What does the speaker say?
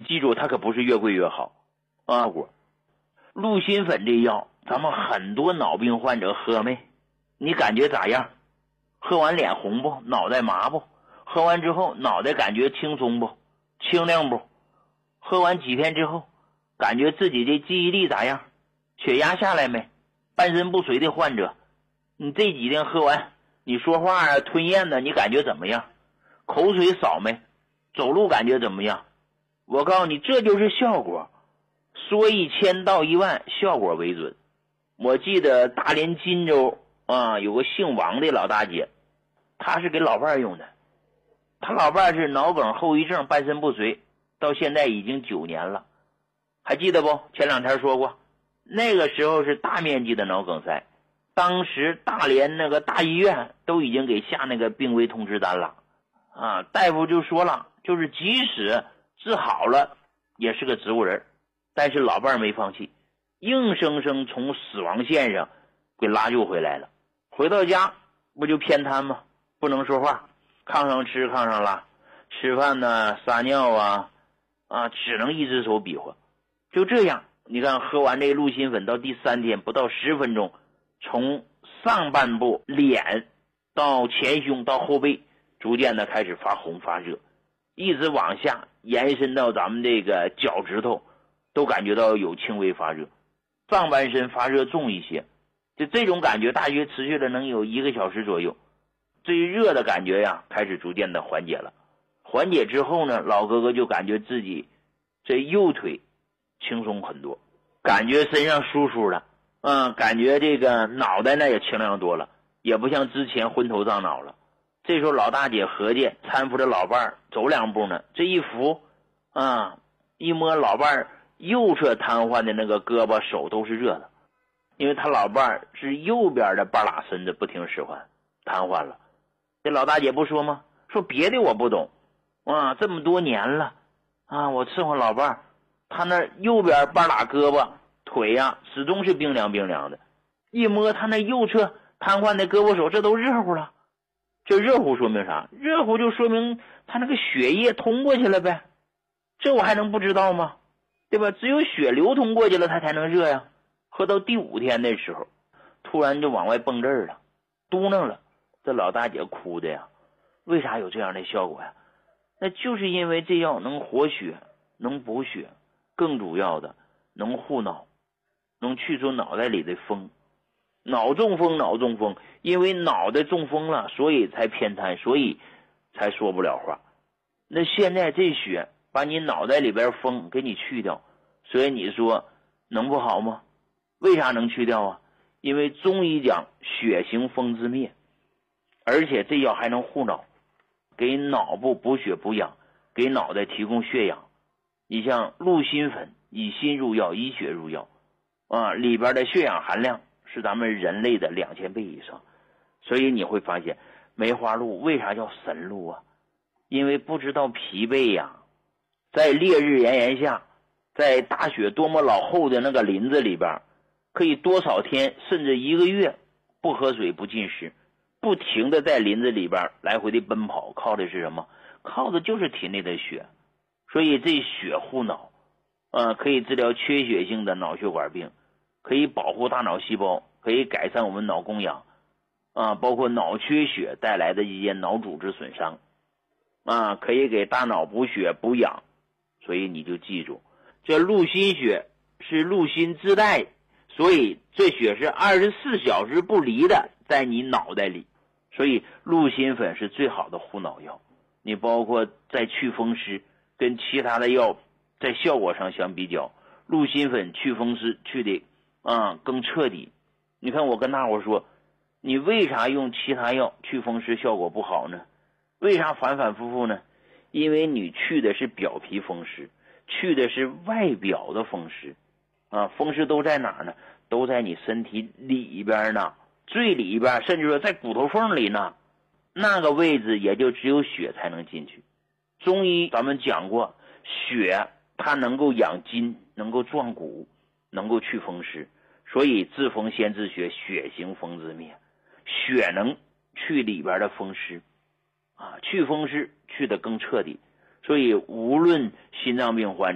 记住，它可不是越贵越好啊。鹿心粉这药咱们很多脑病患者喝没？你感觉咋样？喝完脸红不？脑袋麻不？喝完之后脑袋感觉轻松不？清亮不？喝完几天之后感觉自己的记忆力咋样？血压下来没？半身不遂的患者，你这几天喝完，你说话啊吞咽呢，你感觉怎么样？口水少没？走路感觉怎么样？我告诉你，这就是效果。说1000道10000，效果为准。我记得大连金州啊，有个姓王的老大姐，她是给老伴用的。她老伴是脑梗后遗症，半身不遂，到现在已经9年了。还记得不？前2天说过，那个时候是大面积的脑梗塞，当时大连那个大医院都已经给下那个病危通知单了啊。大夫就说了，就是即使治好了也是个植物人，但是老伴没放弃，硬生生从死亡线上给拉救回来了。回到家不就偏瘫吗？不能说话，炕上吃炕上拉，吃饭呢撒尿啊只能一只手比划。就这样，你看喝完这鹿心粉到第3天不到10分钟，从上半部脸到前胸到后背逐渐的开始发红发热，一直往下延伸到咱们这个脚趾头都感觉到有轻微发热，上半身发热重一些，就这种感觉大约持续了能有1个小时左右。最热的感觉呀开始逐渐的缓解了。缓解之后呢，老哥哥就感觉自己这右腿轻松很多，感觉身上舒舒的，感觉这个脑袋呢也清亮多了，也不像之前昏头胀脑了。这时候老大姐合计搀扶着老伴走2步呢，这一扶一摸老伴右侧瘫痪的那个胳膊手都是热的，因为他老伴是右边的半拉身子不听使唤瘫痪了。这老大姐不说吗？说别的我不懂这么多年了我伺候老伴他那右边半拉胳膊腿始终是冰凉冰凉的，一摸他那右侧瘫痪的胳膊手，这都热乎了。这热乎说明啥？热乎就说明他那个血液通过去了呗，这我还能不知道吗？对吧？只有血流通过去了他才能热呀。喝到第5天的时候，突然就往外蹦汁儿了，嘟囔了。这老大姐哭的呀，为啥有这样的效果呀？那就是因为这药能活血，能补血，更主要的能护脑，能去除脑袋里的风。脑中风，因为脑袋中风了，所以才偏瘫，所以才说不了话。那现在这血把你脑袋里边风给你去掉，所以你说能不好吗？为啥能去掉啊？因为中医讲血行风之灭，而且这药还能护脑，给脑部补血补养，给脑袋提供血氧。你像鹿心粉以心入药，以血入药里边的血氧含量是咱们人类的2000倍以上。所以你会发现梅花鹿为啥叫神鹿啊？因为不知道疲惫呀，在烈日炎炎下，在大雪多么老厚的那个林子里边，可以多少天甚至1个月不喝水不进食，不停的在林子里边来回的奔跑，靠的是什么？靠的就是体内的血。所以这血护脑可以治疗缺血性的脑血管病，可以保护大脑细胞，可以改善我们脑供氧包括脑缺血带来的一些脑组织损伤可以给大脑补血补养。所以你就记住，这鹿心血是鹿心自带，所以这血是24小时不离的在你脑袋里。所以鹿心粉是最好的护脑药。你包括在祛风湿，跟其他的药在效果上相比较，鹿心粉祛风湿去的更彻底。你看我跟大伙说，你为啥用其他药祛风湿效果不好呢？为啥反反复复呢？因为你去的是表皮风湿，去的是外表的风湿风湿都在哪儿呢？都在你身体里边呢，最里边，甚至说在骨头缝里呢，那个位置也就只有血才能进去。中医咱们讲过，血它能够养筋，能够壮骨，能够祛风湿，所以治风先治血，血行风之灭。血能去里边的风湿祛风湿去得更彻底。所以无论心脏病患者